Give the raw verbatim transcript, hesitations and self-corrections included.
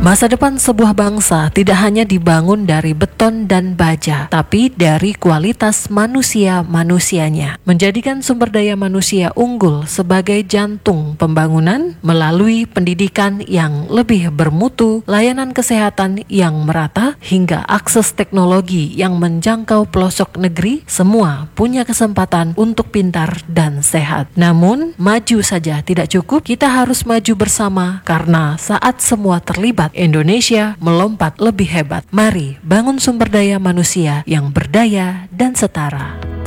Masa depan sebuah bangsa tidak hanya dibangun dari beton dan baja, tapi dari kualitas manusia-manusianya. Menjadikan sumber daya manusia unggul sebagai jantung pembangunan melalui pendidikan yang lebih bermutu, layanan kesehatan yang merata, hingga akses teknologi yang menjangkau pelosok negeri, semua punya kesempatan untuk pintar dan sehat. Namun, maju saja tidak cukup, kita harus maju bersama karena saat semua terlibat, Indonesia melompat lebih hebat. Mari bangun sumber daya manusia yang berdaya dan setara.